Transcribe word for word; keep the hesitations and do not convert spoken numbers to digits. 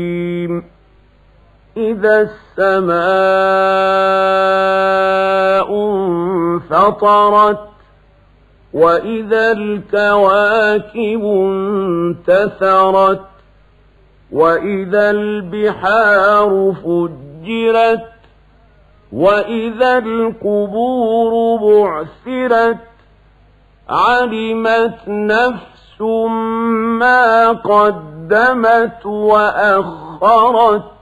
إذا السماء انفطرت وإذا الكواكب انتثرت وإذا البحار فجرت وإذا القبور بعثرت علمت نفس ما قدمت وأخرت